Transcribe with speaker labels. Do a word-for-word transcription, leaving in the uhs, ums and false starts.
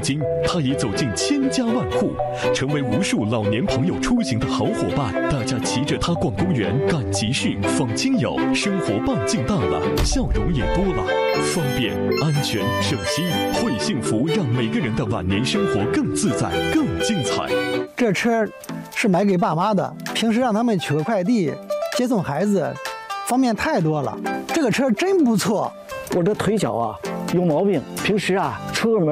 Speaker 1: 今，它已走进千家万户，成为无数老年朋友出行的好伙伴。大家骑着它逛公园、赶集市、访亲友，生活半径大了，笑容也多了，方便、安全、省心，会幸福让每个人的晚年生活更自在、更精彩。
Speaker 2: 这车是买给爸妈的，平时让他们取个快递、接送孩子，方便太多了。这个车真不错。
Speaker 3: 我这腿脚啊有毛病，平时啊出个门